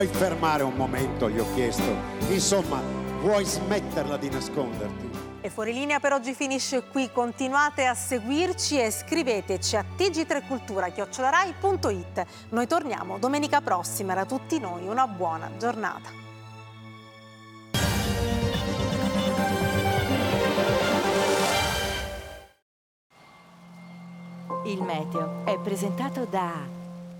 Puoi fermare un momento, gli ho chiesto. Insomma, vuoi smetterla di nasconderti? E Fuori Linea per oggi finisce qui. Continuate a seguirci e scriveteci a tg3cultura@rai.it. Noi torniamo domenica prossima. A tutti noi una buona giornata. Il meteo è presentato da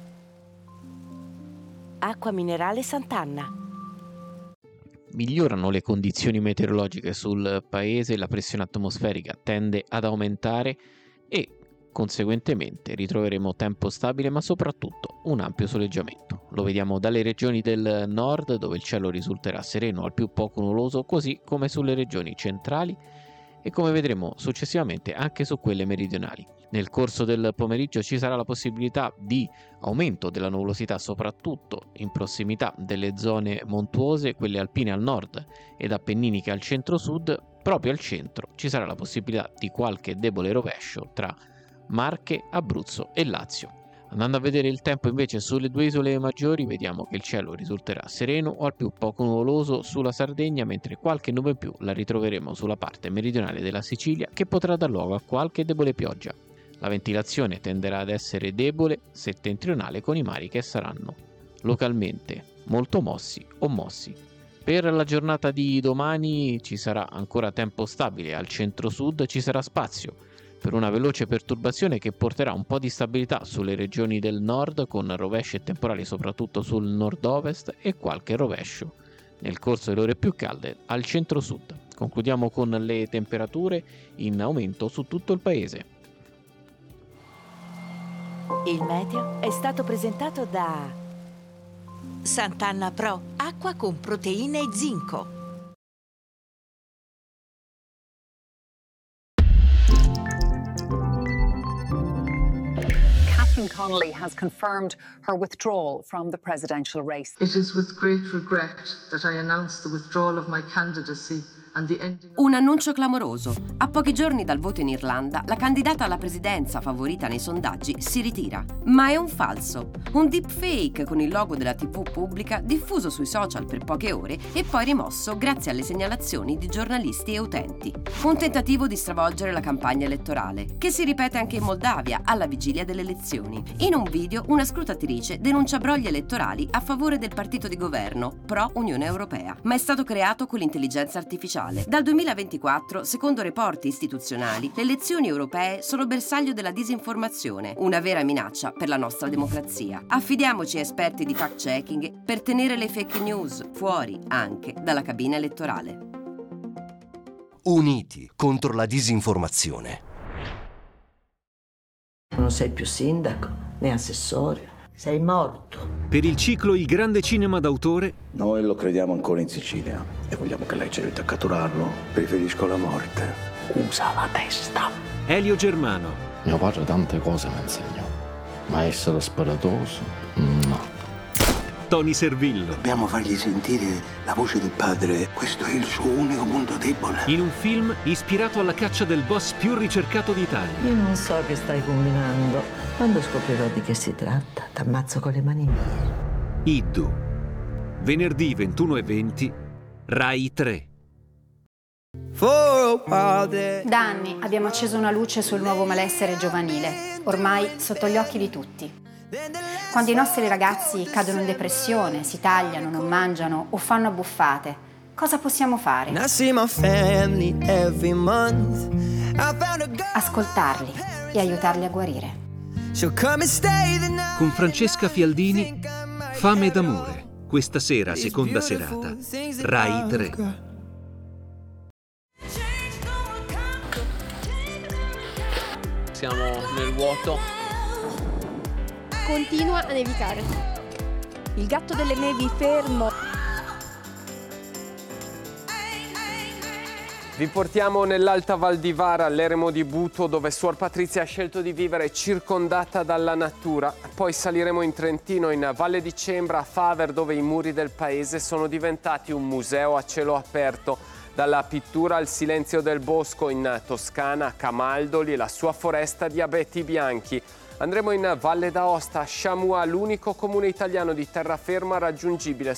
Acqua Minerale Sant'Anna. Migliorano le condizioni meteorologiche sul paese, la pressione atmosferica tende ad aumentare e conseguentemente ritroveremo tempo stabile ma soprattutto un ampio soleggiamento. Lo vediamo dalle regioni del nord dove il cielo risulterà sereno al più poco nuvoloso, così come sulle regioni centrali e come vedremo successivamente anche su quelle meridionali. Nel corso del pomeriggio ci sarà la possibilità di aumento della nuvolosità soprattutto in prossimità delle zone montuose, quelle alpine al nord ed appenniniche al centro-sud. Proprio al centro ci sarà la possibilità di qualche debole rovescio tra Marche, Abruzzo e Lazio. Andando a vedere il tempo invece sulle due isole maggiori, vediamo che il cielo risulterà sereno o al più poco nuvoloso sulla Sardegna, mentre qualche nube in più la ritroveremo sulla parte meridionale della Sicilia, che potrà dar luogo a qualche debole pioggia. La ventilazione tenderà ad essere debole settentrionale, con i mari che saranno localmente molto mossi o mossi. Per la giornata di domani ci sarà ancora tempo stabile, al centro-sud ci sarà spazio per una veloce perturbazione che porterà un po' di stabilità sulle regioni del nord, con rovesci e temporali soprattutto sul nord-ovest e qualche rovescio nel corso delle ore più calde al centro-sud. Concludiamo con le temperature in aumento su tutto il paese. Il meteo è stato presentato da Sant'Anna Pro, acqua con proteine e zinco. Catherine Connolly has confirmed her withdrawal from the presidential race. It is with great regret that I announce the withdrawal of my candidacy. Un annuncio clamoroso. A pochi giorni dal voto in Irlanda, la candidata alla presidenza favorita nei sondaggi si ritira. Ma è un falso. Un deepfake con il logo della TV pubblica diffuso sui social per poche ore e poi rimosso grazie alle segnalazioni di giornalisti e utenti. Un tentativo di stravolgere la campagna elettorale, che si ripete anche in Moldavia alla vigilia delle elezioni. In un video, una scrutatrice denuncia brogli elettorali a favore del partito di governo, pro Unione Europea. Ma è stato creato con l'intelligenza artificiale. Dal 2024, secondo reporti istituzionali, le elezioni europee sono bersaglio della disinformazione, una vera minaccia per la nostra democrazia. Affidiamoci a esperti di fact-checking per tenere le fake news fuori anche dalla cabina elettorale. Uniti contro la disinformazione. Non sei più sindaco, né assessore, sei morto. Per il ciclo Il Grande Cinema d'autore. Noi lo crediamo ancora in Sicilia e vogliamo che lei ci aiuti a catturarlo. Preferisco la morte. Usa la testa. Elio Germano. Mio padre tante cose mi insegnò, ma essere sparatoso, no. Tony Servillo. Dobbiamo fargli sentire la voce del padre. Questo è il suo unico punto debole. In un film ispirato alla caccia del boss più ricercato d'Italia. Io non so che stai combinando. Quando scoprirò di che si tratta, t'ammazzo con le mani mie. Iddu. Venerdì 21:20, Rai 3. Da anni abbiamo acceso una luce sul nuovo malessere giovanile, ormai sotto gli occhi di tutti. Quando i nostri ragazzi cadono in depressione, si tagliano, non mangiano o fanno abbuffate, cosa possiamo fare? Ascoltarli e aiutarli a guarire. Con Francesca Fialdini, Fame d'amore. Questa sera, seconda serata, Rai 3. Siamo nel vuoto. Continua a nevicare. Il gatto delle nevi fermo. Vi portiamo nell'Alta Val di Vara, all'eremo di Buto, dove Suor Patrizia ha scelto di vivere circondata dalla natura. Poi saliremo in Trentino, in Valle di Cembra, a Faver, dove i muri del paese sono diventati un museo a cielo aperto. Dalla pittura al silenzio del bosco, in Toscana, Camaldoli e la sua foresta di abeti bianchi. Andremo in Valle d'Aosta, a Chamois, l'unico comune italiano di terraferma raggiungibile